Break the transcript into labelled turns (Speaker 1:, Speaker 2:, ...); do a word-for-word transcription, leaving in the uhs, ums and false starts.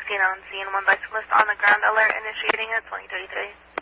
Speaker 1: sixteen on scene, one bicyclist on the ground, alert initiating at twenty thirty-three.